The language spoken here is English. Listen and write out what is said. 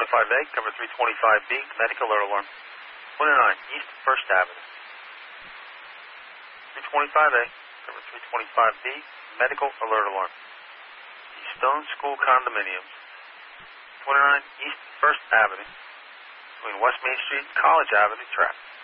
325A, cover 325B, medical alert alarm. 29 East 1st Avenue. 325A, cover 325B, medical alert alarm. The Stone School condominiums. 29 East 1st Avenue, between West Main Street and College Avenue, traffic.